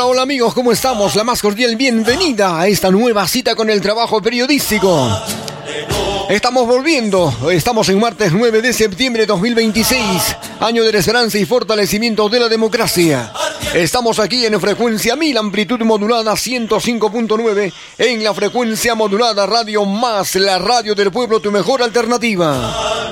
hola amigos, ¿cómo estamos? La más cordial bienvenida a esta nueva cita con el trabajo periodístico. Estamos volviendo, estamos en martes 9 de septiembre de 2026, año de la esperanza y fortalecimiento de la democracia. Estamos aquí en frecuencia 1000, amplitud modulada 105.9, en la frecuencia modulada Radio Más, la radio del pueblo, tu mejor alternativa.